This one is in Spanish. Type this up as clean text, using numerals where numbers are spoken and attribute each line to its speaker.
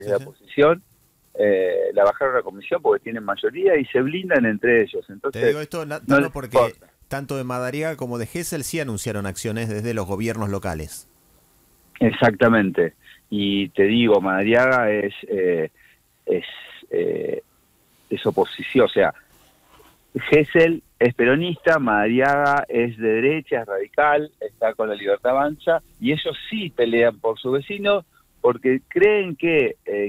Speaker 1: de
Speaker 2: Sí,
Speaker 1: la
Speaker 2: sí.
Speaker 1: oposición, la bajaron a la comisión porque tienen mayoría y se blindan entre ellos.
Speaker 2: Te digo
Speaker 1: Entonces,
Speaker 2: esto,
Speaker 1: no
Speaker 2: Tano,
Speaker 1: les
Speaker 2: porque
Speaker 1: importa.
Speaker 2: tanto de Madariaga como de Gesell sí anunciaron acciones desde los gobiernos locales.
Speaker 1: Exactamente. Y te digo, Madariaga es, eh, es oposición, o sea, Gesell es peronista, Madariaga es de derecha, es radical, está con la Libertad Avanza, y ellos sí pelean por sus vecinos porque creen que